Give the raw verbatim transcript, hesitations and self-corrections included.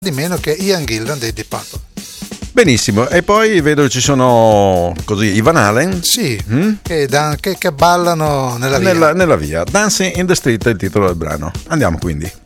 di meno che Ian Gillan dei Deep Purple. Benissimo, e poi vedo che ci sono così i Van Halen. Sì, mm? che, dan- che, che ballano nella via. Nella, nella via. Dancing in the Street è il titolo del brano. Andiamo quindi.